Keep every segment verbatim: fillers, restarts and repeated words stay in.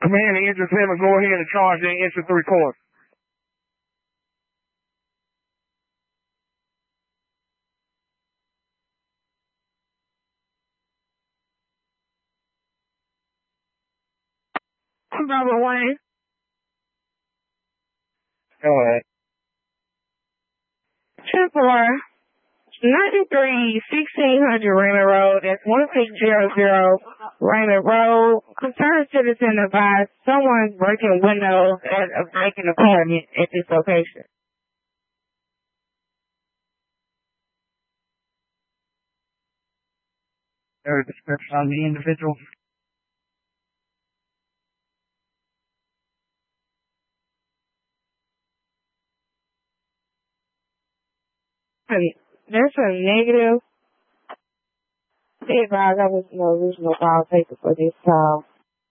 Command the engine seven, go ahead and charge the engine three quarters. Bravo one. Go ahead. two four, ninety-three, sixteen hundred Raymond Road. That's one six zero zero Raymond Road. Concerned citizen advised someone's breaking windows at a vacant apartment at this location. There a description on the individual? There's a negative. They advised I was no original file paper for this call.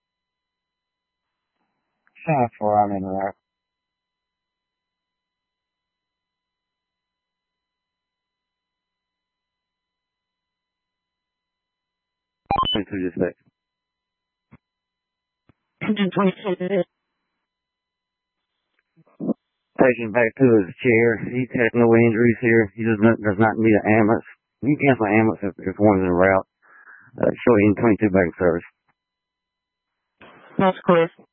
ten four, I'm in there. twenty-two just six. twenty-two. Taking back to his chair. He has no injuries here. He does not does not need an ambulance. You can cancel an ambulance if, if one's en route. Uh, show you in twenty-two back in service. That's correct.